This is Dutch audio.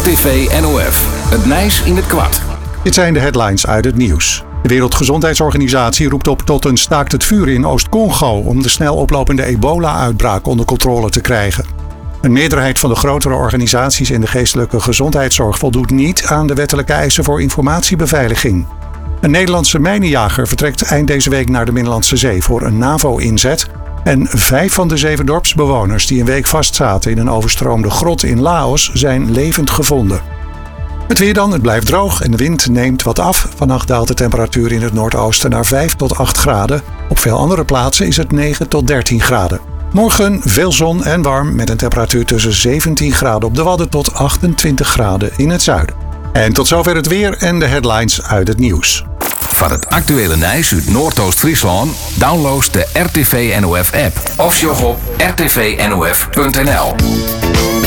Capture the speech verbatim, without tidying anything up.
R T V N O F. Het Nijs in het kwart. Dit zijn de headlines uit het nieuws. De Wereldgezondheidsorganisatie roept op tot een staakt het vuren in Oost-Congo om de snel oplopende ebola-uitbraak onder controle te krijgen. Een meerderheid van de grotere organisaties in de geestelijke gezondheidszorg voldoet niet aan de wettelijke eisen voor informatiebeveiliging. Een Nederlandse mijnenjager vertrekt eind deze week naar de Middellandse Zee voor een NAVO-inzet. En vijf van de zeven dorpsbewoners die een week vastzaten in een overstroomde grot in Laos zijn levend gevonden. Het weer dan, het blijft droog en de wind neemt wat af. Vannacht daalt de temperatuur in het noordoosten naar vijf tot acht graden. Op veel andere plaatsen is het negen tot dertien graden. Morgen veel zon en warm met een temperatuur tussen zeventien graden op de Wadden tot achtentwintig graden in het zuiden. En tot zover het weer en de headlines uit het nieuws. Van het actuele Nijs uit Noordoost-Friesland download de R T V N O F app of sjog op r t v n o f punt n l.